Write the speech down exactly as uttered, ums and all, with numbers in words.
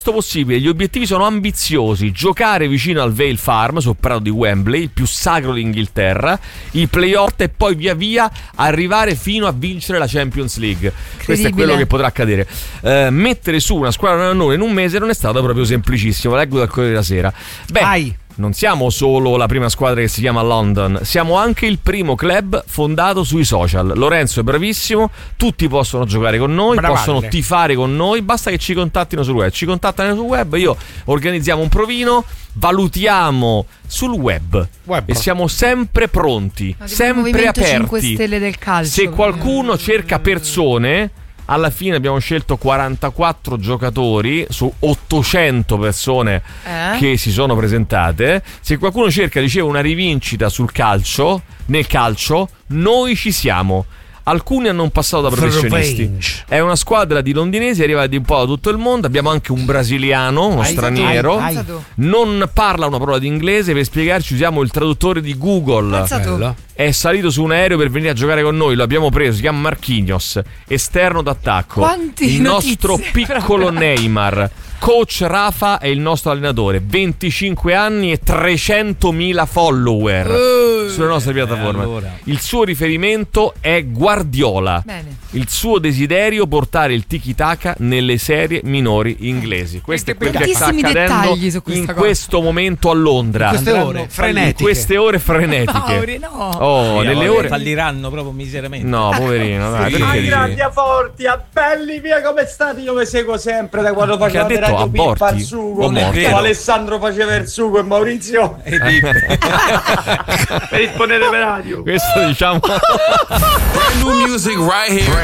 possibile. Gli obiettivi sono ambiziosi: giocare vicino al Vale Farm, sul prato di Wembley, il più sacro d'Inghilterra, i playoff e poi via via arrivare fino a vincere la Champions League. Questo è quello che potrà accadere. Eh, mettere su una squadra nannone in un mese non è stato proprio semplicissimo. Leggo dal Corriere della Sera. Beh, Ai. non siamo solo la prima squadra che si chiama London, siamo anche il primo club fondato sui social. Lorenzo è bravissimo, tutti possono giocare con noi, Bravalle. possono tifare con noi, basta che ci contattino sul web. Ci contattano sul web, io organizziamo un provino, valutiamo sul web, web. e siamo sempre pronti, no, sempre aperti. cinque Stelle del calcio. Se qualcuno cerca persone, alla fine abbiamo scelto quarantaquattro giocatori su ottocento persone eh? che si sono presentate. Se qualcuno cerca, dicevo, una rivincita sul calcio, nel calcio, noi ci siamo. Alcuni hanno un passato da professionisti. È una squadra di londinesi arrivati un po' da tutto il mondo. Abbiamo anche un brasiliano, uno hai straniero. Hai, hai. Non parla una parola di inglese. Per spiegarci usiamo il traduttore di Google. È salito su un aereo per venire a giocare con noi. Lo abbiamo preso, si chiama Marquinhos, esterno d'attacco. Quanti il notizie, nostro piccolo Neymar. Coach Rafa è il nostro allenatore, venticinque anni e trecentomila follower uh, sulle nostre piattaforme. Eh, allora. Il suo riferimento è Guardiola. Bene. Il suo desiderio portare il tiki-taka nelle serie minori inglesi. Questo è quello che sta accadendo in cosa. questo momento a Londra. In queste ore frenetiche. In queste ore frenetiche. Mauri, no. Oh, sì, nelle ore falliranno proprio miseramente. No, poverino, dai, sì. Ai grandi, a forti, a belli, via, come state? Io vi seguo sempre da quando faceva Radio Pippa al sugo. Alessandro faceva il sugo e Maurizio e risponete per radio. Questo diciamo Brand new music right here.